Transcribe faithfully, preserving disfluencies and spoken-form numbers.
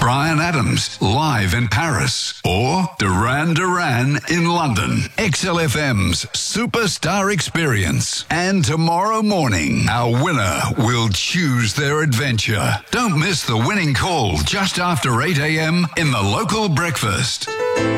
Brian Adams, live in Paris. Or Duran Duran in London. X L F M's Superstar Experience. And tomorrow morning, our winner will choose their adventure. Don't miss the winning call just after eight a.m. in the local breakfast.